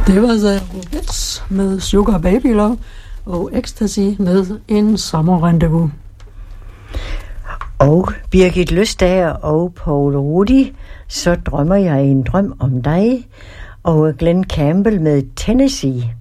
Det var The Robettes med Sugar Baby Love og Ecstasy med En Sommerrendezvous. Og Birgit Løstager og Paul Rudi, Så drømmer jeg en drøm om dig, og Glenn Campbell med Tennessee.